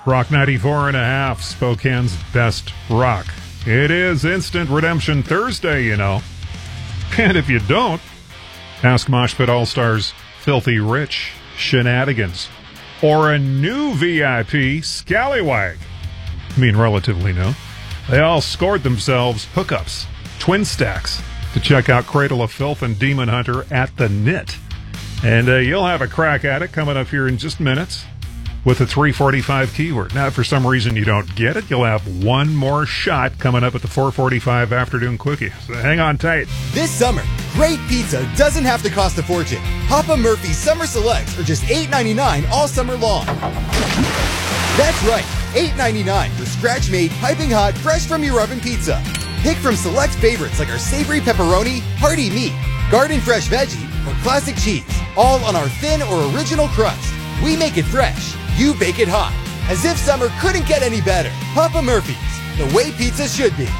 Rock 94.5, Spokane's best rock. It is Instant Redemption Thursday, you know. And if you don't, ask Mosh Pit All-Stars Filthy Rich Shenanigans. Or a new VIP, Scallywag. I mean, relatively new. They all scored themselves hookups, twin stacks, to check out Cradle of Filth and Demon Hunter at the Knit. And you'll have a crack at it coming up here in just minutes with the 345 keyword. Now, if for some reason you don't get it, you'll have one more shot coming up at the 445 afternoon quickie. So hang on tight. This summer, great pizza doesn't have to cost a fortune. Papa Murphy's Summer Selects are just $8.99 all summer long. That's right, $8.99 for scratch-made, piping hot, fresh from your oven pizza. Pick from select favorites like our savory pepperoni, hearty meat, garden fresh veggie, or classic cheese, all on our thin or original crust. We make it fresh, you bake it hot. As if summer couldn't get any better. Papa Murphy's, the way pizza should be.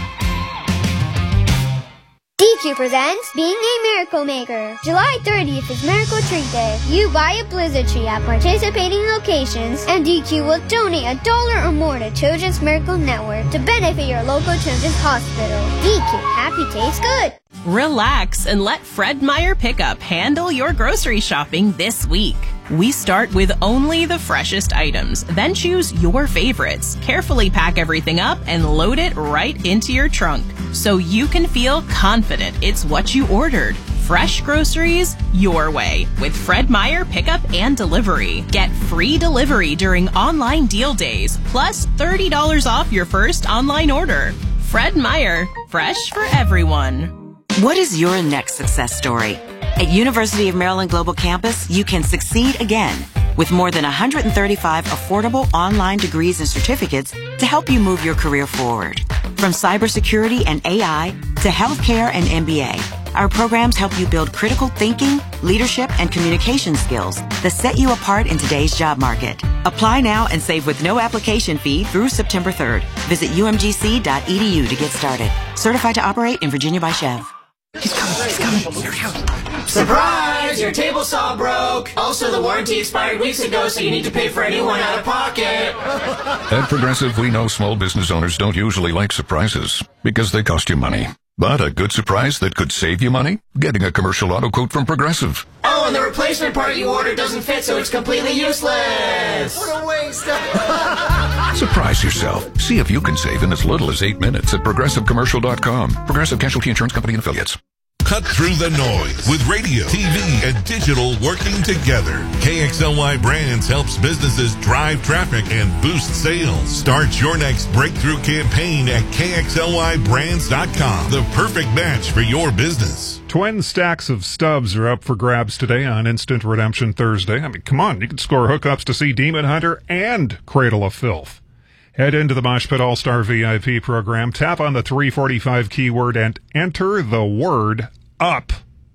DQ presents Being a Miracle Maker. July 30th is Miracle Tree Day. You buy a blizzard tree at participating locations, and DQ will donate $1 or more to Children's Miracle Network to benefit your local children's hospital. DQ, happy tastes good. Relax and let Fred Meyer Pickup handle your grocery shopping this week. We start with only the freshest items, then choose your favorites. Carefully pack everything up and load it right into your trunk so you can feel confident it's what you ordered. Fresh groceries your way with Fred Meyer Pickup and Delivery. Get free delivery during online deal days, plus $30 off your first online order. Fred Meyer, fresh for everyone. What is your next success story? At University of Maryland Global Campus, you can succeed again with more than 135 affordable online degrees and certificates to help you move your career forward. From cybersecurity and AI to healthcare and MBA, our programs help you build critical thinking, leadership, and communication skills that set you apart in today's job market. Apply now and save with no application fee through September 3rd. Visit umgc.edu to get started. Certified to operate in Virginia by Chev. He's coming. Here he goes. Surprise! Your table saw broke. Also, the warranty expired weeks ago, so you need to pay for a new one out of pocket. At Progressive, we know small business owners don't usually like surprises because they cost you money. But a good surprise that could save you money? Getting a commercial auto quote from Progressive. Oh, and the replacement part you ordered doesn't fit, so it's completely useless. What a waste. Surprise yourself. See if you can save in as little as 8 minutes at ProgressiveCommercial.com. Progressive Casualty Insurance Company and Affiliates. Cut through the noise with radio, TV, and digital working together. KXLY Brands helps businesses drive traffic and boost sales. Start your next breakthrough campaign at KXLYBrands.com. The perfect match for your business. Twin stacks of stubs are up for grabs today on Instant Redemption Thursday. I mean, come on, you can score hookups to see Demon Hunter and Cradle of Filth. Head into the Mosh Pit All-Star VIP program, tap on the 345 keyword, and enter the word UP.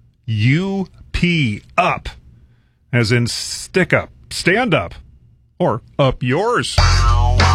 U-P, up. As in stick up, stand up, or up yours.